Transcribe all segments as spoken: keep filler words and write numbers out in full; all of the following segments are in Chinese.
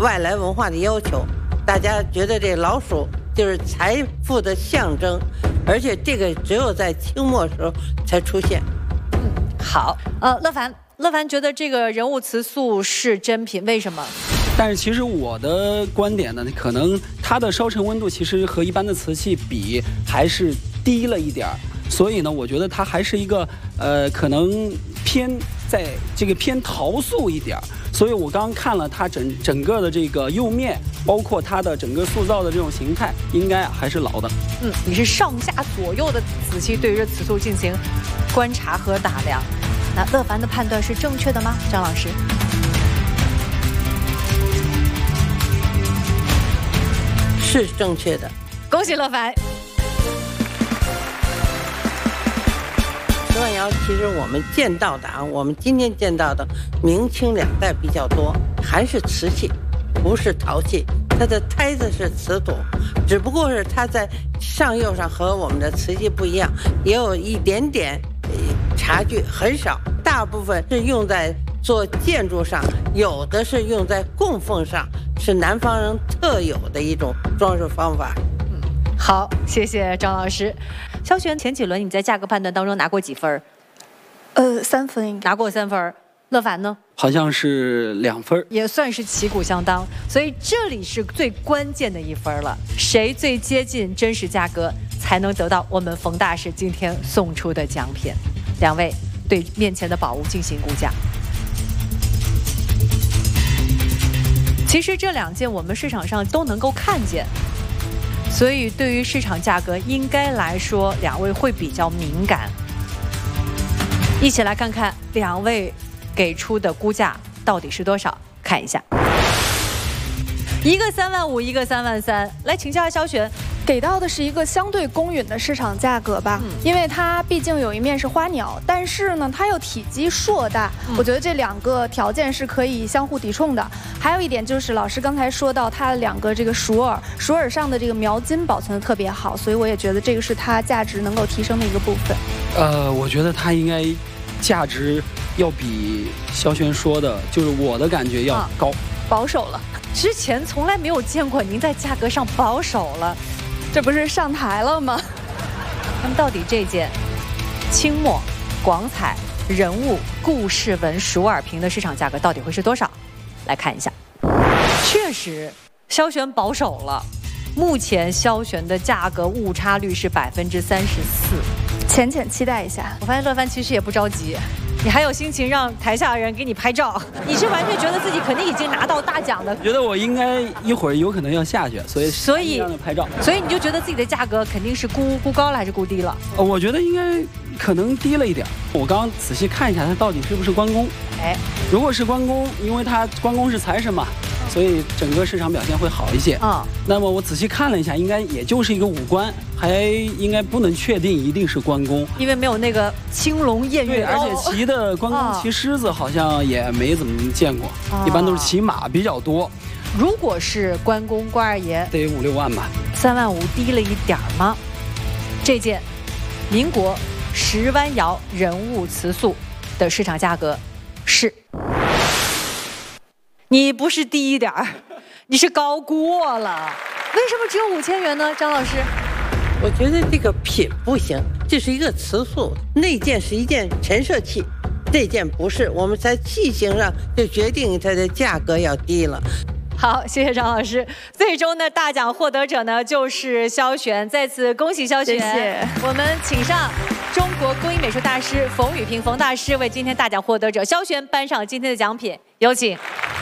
外来文化的要求，大家觉得这老鼠就是财富的象征，而且这个只有在清末时候才出现。 嗯，好，呃，乐凡，乐凡觉得这个人物词素是真品，为什么？ 但是其实我的观点呢，可能它的烧成温度其实和一般的瓷器比还是低了一点儿，所以呢，我觉得它还是一个呃，可能偏在这个偏陶塑一点儿。所以我刚刚看了它整整个的这个釉面，包括它的整个塑造的这种形态，应该还是老的。 嗯，你是上下左右的仔细对于这瓷塑进行观察和打量，那乐凡的判断是正确的吗？张老师？ 是正确的， 恭喜乐凡。 石万窑其实我们见到的啊，我们今天见到的明清两代比较多，还是瓷器，不是陶器。它的胎子是瓷土，只不过是它在上釉上和我们的瓷器不一样，也有一点点差距，很少。大部分是用在做建筑上，有的是用在供奉上，是南方人特有的一种装饰方法。 嗯，好，谢谢张老师。肖璇，前几轮你在价格判断当中拿过几分？ 呃，三分应该拿过三分。乐凡呢？ 好像是两分， 也算是旗鼓相当。所以这里是最关键的一分了，谁最接近真实价格，才能得到我们冯大师今天送出的奖品。两位对面前的宝物进行估价。其实这两件我们市场上都能够看见，所以对于市场价格应该来说，两位会比较敏感。一起来看看两位给出的估价到底是多少？看一下，一个三万五，一个三万三。来请教一下肖璇， 给到的是一个相对公允的市场价格吧， 嗯、 因为它毕竟有一面是花鸟，但是呢，它又体积硕大，嗯、我觉得这两个条件是可以相互抵触的。还有一点就是老师刚才说到它两个这个鼠耳，鼠耳上的这个描金保存的特别好，所以我也觉得这个是它价值能够提升的一个部分。 呃，我觉得它应该价值要比肖璇说的，就是我的感觉要高，啊、 保守了。 之前从来没有见过您在价格上保守了。 这不是上台了吗？ 那么到底这件清末广彩人物故事纹鼠耳瓶的市场价格到底会是多少？来看一下，确实肖璇保守了，目前肖璇的价格误差率是百分之三十四， 浅浅期待一下。 我发现乐帆其实也不着急。你还有心情让台下的人给你拍照？你是完全觉得自己肯定已经拿到大奖的？ 觉得我应该一会儿有可能要下去，所以所以让他拍照， 所以你就觉得自己的价格肯定是估估高了还是估低了？ 呃，我觉得应该可能低了一点。我刚刚仔细看一下，它到底是不是关公？ 哎， 如果是关公，因为它关公是财神嘛，所以整个市场表现会好一些。啊、嗯，那么我仔细看了一下，应该也就是一个五官，还应该不能确定一定是关公， 因为没有那个青龙偃月刀， 而且骑的关公骑狮子好像也没怎么见过，啊、一般都是骑马比较多。 如果是关公关二爷， 得五六万吧， 三万五低了一点吗？这件民国石湾窑人物瓷塑的市场价格是，你不是低一点儿，你是高过了。为什么只有五千元呢？张老师， 我觉得这个品不行，这是一个瓷塑，那件是一件陈设器，这件不是，我们在器型上就决定它的价格要低了。 好，谢谢张老师。最终呢，大奖获得者呢就是肖璇，再次恭喜肖璇。 谢谢。 我们请上中国工艺美术大师冯雨萍冯大师为今天大奖获得者肖璇颁上今天的奖品，有请。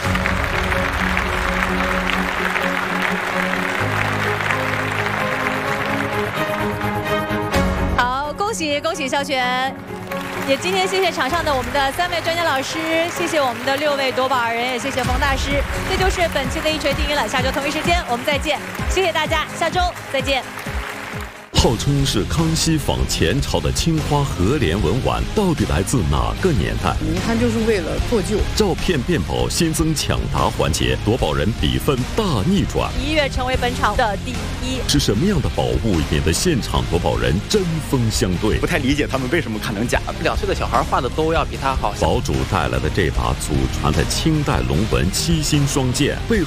好，恭喜恭喜肖璇。也今天谢谢场上的我们的三位专家老师，谢谢我们的六位夺宝人，也谢谢冯大师。这就是本期的一锤定音了，下周同一时间我们再见，谢谢大家，下周再见。 号称是康熙仿前朝的青花和联文玩，到底来自哪个年代？ 你看，就是为了破旧。 照片变宝新增抢答环节，夺宝人比分大逆转， 一跃成为本场的第一。 是什么样的宝物引得现场夺宝人针锋相对？ 不太理解他们为什么看成假。两岁的小孩画的都要比他好。 宝主带来的这把祖传的清代龙纹七星双剑，背后